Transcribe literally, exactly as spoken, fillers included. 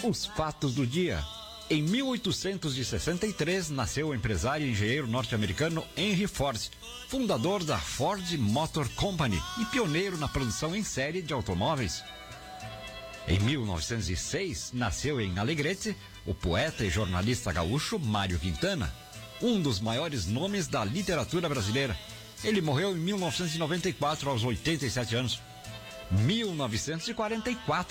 Os fatos do dia. Em mil oitocentos e sessenta e três, nasceu o empresário e engenheiro norte-americano Henry Ford, fundador da Ford Motor Company e pioneiro na produção em série de automóveis. Em mil novecentos e seis, nasceu em Alegrete o poeta e jornalista gaúcho Mário Quintana, um dos maiores nomes da literatura brasileira. Ele morreu em mil novecentos e noventa e quatro, aos oitenta e sete anos. mil novecentos e quarenta e quatro,